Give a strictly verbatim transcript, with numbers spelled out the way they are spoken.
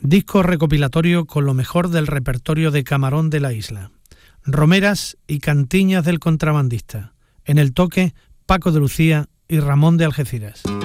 disco recopilatorio con lo mejor del repertorio de Camarón de la isla, romeras y cantiñas del contrabandista, en el toque Paco de Lucía y Ramón de Algeciras.